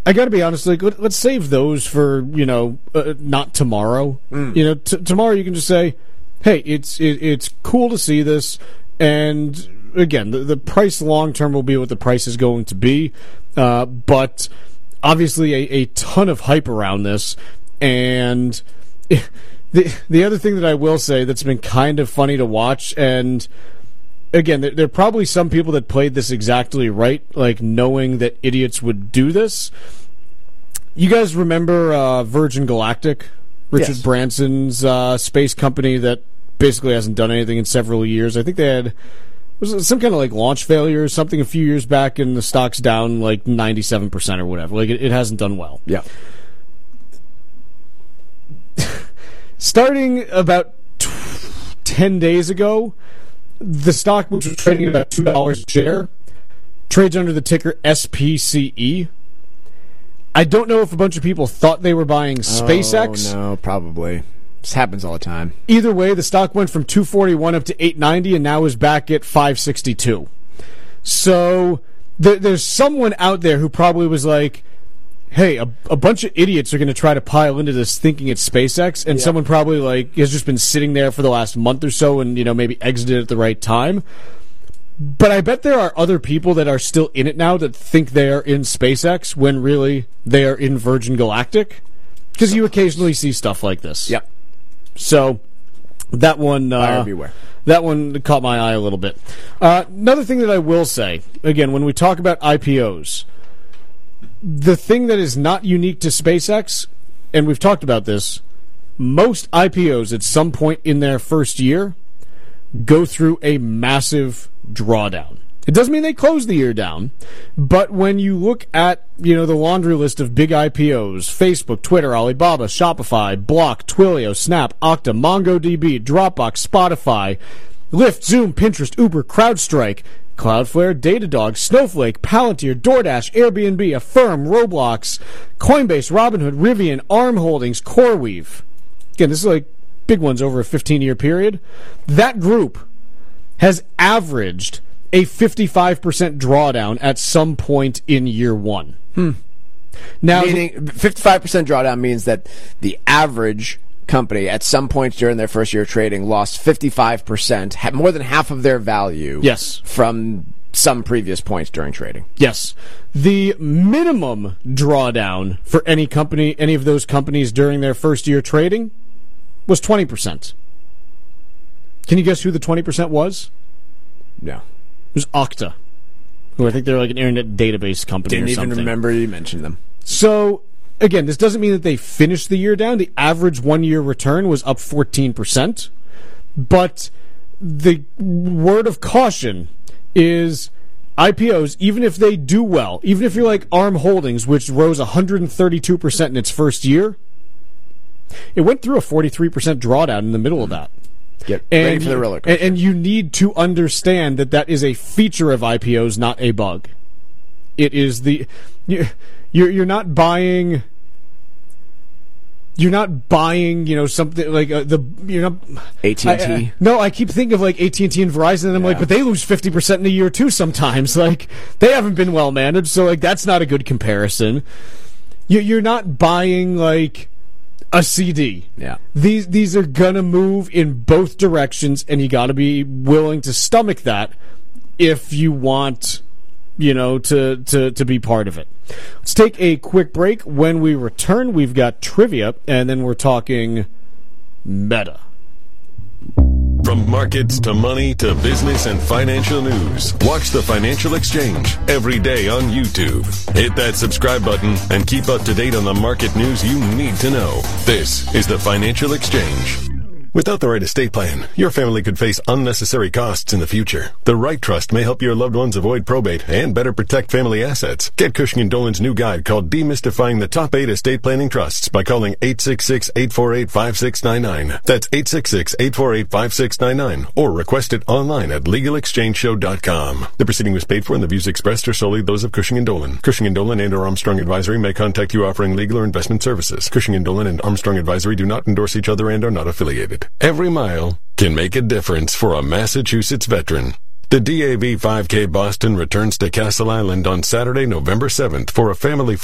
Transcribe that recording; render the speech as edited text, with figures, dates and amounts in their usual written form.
I got to be honest, like, let's save those for, not tomorrow. Tomorrow you can just say, hey, it's cool to see this, and again, the price long-term will be what the price is going to be, but obviously a ton of hype around this, and the other thing that I will say that's been kind of funny to watch, and again, there are probably some people that played this exactly right, like knowing that idiots would do this. You guys remember Virgin Galactic? Richard Branson's space company that basically hasn't done anything in several years. I think they had was some kind of like launch failure or something a few years back, and the stock's down like 97% or whatever. Like it hasn't done well. Yeah. Starting about 10 days ago, the stock, which was trading at about $2 a share, trades under the ticker SPCE. I don't know if a bunch of people thought they were buying SpaceX. Oh, no, probably. This happens all the time. Either way, the stock went from $241 up to $890 and now is back at $562. So there's someone out there who probably was like, hey, a bunch of idiots are going to try to pile into this thinking it's SpaceX, and someone probably like has just been sitting there for the last month or so and maybe exited at the right time. But I bet there are other people that are still in it now that think they're in SpaceX when really they are in Virgin Galactic, because you occasionally see stuff like this. Yep. So that one, buyer beware. That one caught my eye a little bit. Another thing that I will say, again, when we talk about IPOs, the thing that is not unique to SpaceX, and we've talked about this, most IPOs at some point in their first year go through a massive drawdown. It doesn't mean they close the year down, but when you look at, the laundry list of big IPOs, Facebook, Twitter, Alibaba, Shopify, Block, Twilio, Snap, Okta, MongoDB, Dropbox, Spotify, Lyft, Zoom, Pinterest, Uber, CrowdStrike, Cloudflare, Datadog, Snowflake, Palantir, DoorDash, Airbnb, Affirm, Roblox, Coinbase, Robinhood, Rivian, ARM Holdings, CoreWeave. Again, this is like big ones over a 15-year period. That group has averaged a 55% drawdown at some point in year one. Now, meaning 55% drawdown means that the average company at some point during their first year of trading lost 55%, more than half of their value. Yes. From some previous points during trading. Yes. The minimum drawdown for any company, any of those companies during their first year trading, was 20%. Can you guess who the 20% was? No. It was Okta, who I think they're like an internet database company or something. Didn't even remember you mentioned them. So, again, this doesn't mean that they finished the year down. The average one-year return was up 14%. But the word of caution is IPOs, even if they do well, even if you're like ARM Holdings, which rose 132% in its first year, it went through a 43% drawdown in the middle of that. Get ready for the roller coaster. And you need to understand that is a feature of IPOs, not a bug. It is you're not buying. You're not buying, something like you're not AT&T. No, I keep thinking of like AT&T and Verizon, and I'm like, but they lose 50% in a year too sometimes. Like they haven't been well managed, so like that's not a good comparison. You're not buying like a CD. Yeah. These are gonna move in both directions, and you got to be willing to stomach that if you want, to be part of it. Let's take a quick break. When we return, we've got trivia, and then we're talking Meta. From markets to money to business and financial news, watch the Financial Exchange every day on YouTube. Hit that subscribe button and keep up to date on the market news you need to know. This is the Financial Exchange. Without the right estate plan, your family could face unnecessary costs in the future. The right trust may help your loved ones avoid probate and better protect family assets. Get Cushing & Dolan's new guide called Demystifying the Top 8 Estate Planning Trusts by calling 866-848-5699. That's 866-848-5699. Or request it online at LegalExchangeShow.com. The proceeding was paid for and the views expressed are solely those of Cushing & Dolan. Cushing & Dolan and or Armstrong Advisory may contact you offering legal or investment services. Cushing & Dolan and Armstrong Advisory do not endorse each other and are not affiliated. Every mile can make a difference for a Massachusetts veteran. The DAV 5K Boston returns to Castle Island on Saturday, November 7th for a family